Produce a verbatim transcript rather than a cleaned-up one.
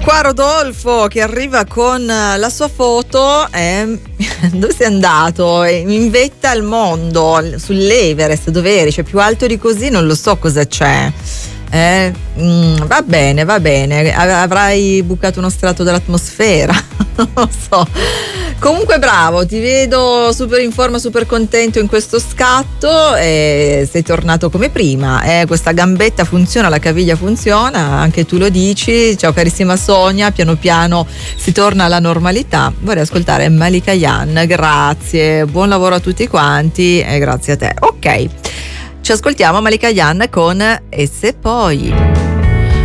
qua Rodolfo che arriva con la sua foto. Eh, dove sei andato? In vetta al mondo, sull'Everest, dove eri? Cioè, più alto di così non lo so cosa c'è. Eh, mm, va bene, va bene. Avrai bucato uno strato dell'atmosfera. Non lo so. Comunque bravo, ti vedo super in forma, super contento in questo scatto e sei tornato come prima. Eh, questa gambetta funziona, la caviglia funziona, anche tu lo dici. Ciao carissima Sonia, piano piano si torna alla normalità. Vorrei ascoltare Malika Yan, grazie, buon lavoro a tutti quanti e grazie a te. Ok, ci ascoltiamo Malika Yan con E se poi.